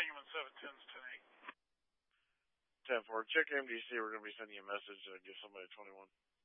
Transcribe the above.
Bingham and 710s 10-8. 10-4. Check MDC. We're going to be sending you a message to give somebody a 21.